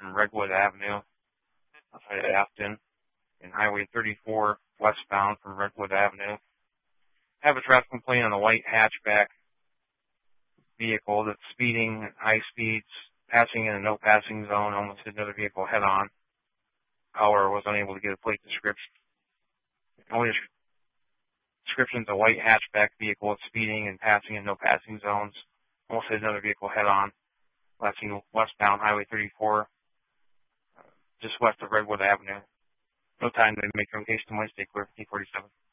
from Redwood Avenue outside of Afton, and Highway 34 westbound from Redwood Avenue. Have a traffic complaint on a white hatchback vehicle that's speeding at high speeds, passing in a no passing zone, almost hit another vehicle head on. However, was unable to get a plate description. Only description's a white hatchback vehicle that's speeding and passing in no passing zones, almost hit another vehicle head on. Last seen westbound Highway 34, just west of Redwood Avenue. No time to make from Case to Wednesday, clear 1547.